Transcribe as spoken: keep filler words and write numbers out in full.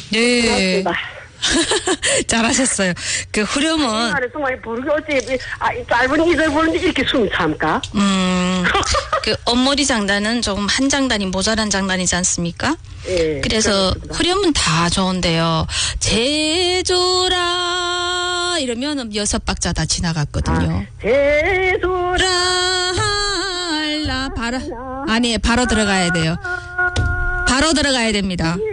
네. 고맙습니다. 잘하셨어요. 그 후렴은 말해서 많이 부르기 어째 아, 짧은 이들 부르는데 이렇게 숨이 참까? 음, 그 엄머리 장단은 조금 한 장단이 모자란 장단이지 않습니까? 예. 그래서 그렇습니다. 후렴은 다 좋은데요. 제조라 이러면 여섯 박자 다 지나갔거든요. 아, 제조라 라라 바로 아니 바로 들어가야 돼요. 바로 들어가야 됩니다.